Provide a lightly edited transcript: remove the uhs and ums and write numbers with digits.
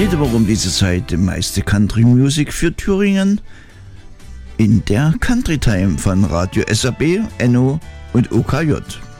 Jede Woche um diese Zeit die meiste Country Music für Thüringen in der Country Time von Radio SAB, NO und OKJ.